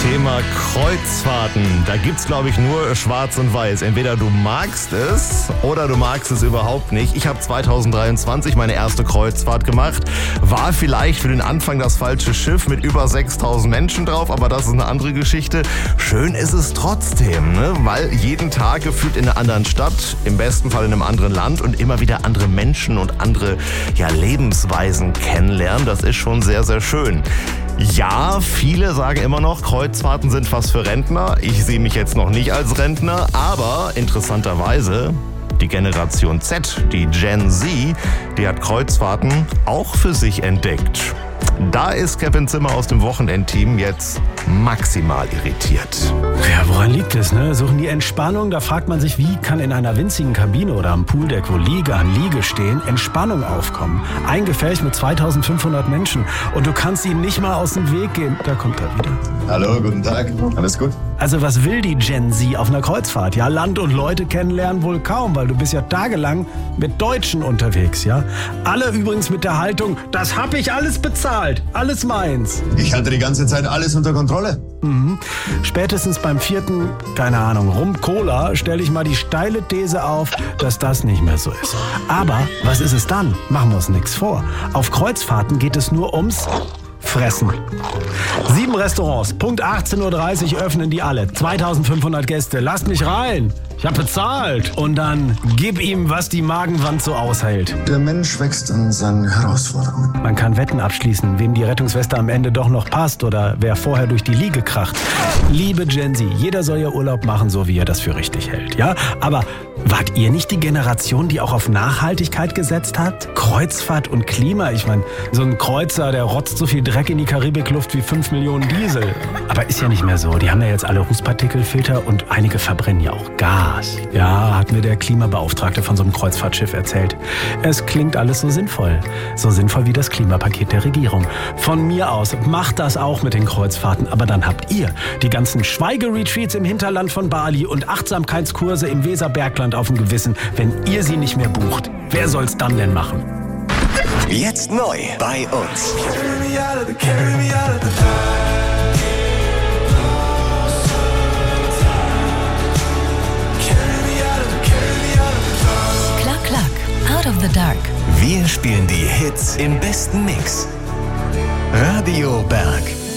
Thema Kreuzfahrten. Da gibt's, glaube ich, nur schwarz und weiß. Entweder du magst es oder du magst es überhaupt nicht. Ich habe 2023 meine erste Kreuzfahrt gemacht. War vielleicht für den Anfang das falsche Schiff mit über 6000 Menschen drauf, aber das ist eine andere Geschichte. Schön ist es trotzdem, ne? Weil jeden Tag gefühlt in einer anderen Stadt, im besten Fall in einem anderen Land und immer wieder andere Menschen und andere Lebensweisen kennenlernen. Das ist schon sehr, sehr schön. Ja, viele sagen immer noch, Kreuzfahrten sind was für Rentner. Ich sehe mich jetzt noch nicht als Rentner, aber interessanterweise, die Generation Z, die Gen Z, die hat Kreuzfahrten auch für sich entdeckt. Da ist Kevin Zimmer aus dem Wochenendteam jetzt maximal irritiert. Ja, woran liegt es, ne? Suchen die Entspannung? Da fragt man sich, wie kann in einer winzigen Kabine oder am Pooldeck, wo Liege an Liege stehen, Entspannung aufkommen? Ein Gefäß mit 2500 Menschen und du kannst ihnen nicht mal aus dem Weg gehen. Da kommt er wieder. Hallo, guten Tag. Alles gut? Also was will die Gen Z auf einer Kreuzfahrt? Ja, Land und Leute kennenlernen wohl kaum, weil du bist ja tagelang mit Deutschen unterwegs, ja? Alle übrigens mit der Haltung, das hab ich alles bezahlt, alles meins. Ich hatte die ganze Zeit alles unter Kontrolle. Spätestens beim 4., keine Ahnung, Rum-Cola stelle ich mal die steile These auf, dass das nicht mehr so ist. Aber was ist es dann? Machen wir uns nichts vor. Auf Kreuzfahrten geht es nur ums Fressen. 7 Restaurants, Punkt 18:30 Uhr öffnen die alle. 2500 Gäste, lasst mich rein. Ich hab bezahlt. Und dann gib ihm, was die Magenwand so aushält. Der Mensch wächst an seinen Herausforderungen. Man kann Wetten abschließen, wem die Rettungsweste am Ende doch noch passt oder wer vorher durch die Liege kracht. Liebe Gen Z, jeder soll ja Urlaub machen, so wie er das für richtig hält. Ja, aber wart ihr nicht die Generation, die auch auf Nachhaltigkeit gesetzt hat? Kreuzfahrt und Klima, ich meine, so ein Kreuzer, der rotzt so viel Dreck in die Karibikluft wie 5 Millionen Diesel. Aber ist ja nicht mehr so. Die haben ja jetzt alle Rußpartikelfilter und einige verbrennen ja auch Gas. Ja, hat mir der Klimabeauftragte von so einem Kreuzfahrtschiff erzählt. Es klingt alles so sinnvoll. So sinnvoll wie das Klimapaket der Regierung. Von mir aus, macht das auch mit den Kreuzfahrten. Aber dann habt ihr die ganzen Schweigeretreats im Hinterland von Bali und Achtsamkeitskurse im Weserbergland auf dem Gewissen, wenn ihr sie nicht mehr bucht. Wer soll's dann denn machen? Jetzt neu bei uns. Klack, klack, out of the dark. Wir spielen die Hits im besten Mix. Radio Berg.